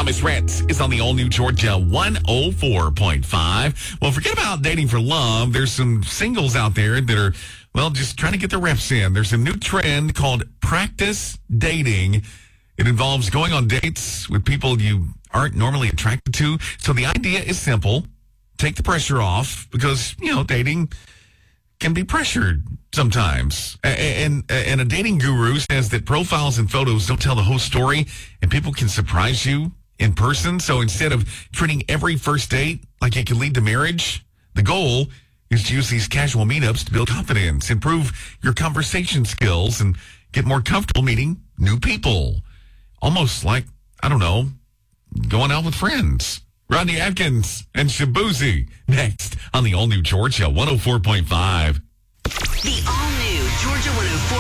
Thomas Rhett is on the all-new Georgia 104.5. Well, forget about dating for love. There's some singles out there that are, well, just trying to get their reps in. There's a new trend called practice dating. It involves going on dates with people you aren't normally attracted to. So the idea is simple. Take the pressure off because, dating can be pressured sometimes. And a dating guru says that profiles and photos don't tell the whole story and people can surprise you in person. So instead of treating every first date like it can lead to marriage, the goal is to use these casual meetups to build confidence, improve your conversation skills, and get more comfortable meeting new people. Almost like, going out with friends. Rodney Atkins and Shabuzi next on the all-new Georgia 104.5. The all-new Georgia 104.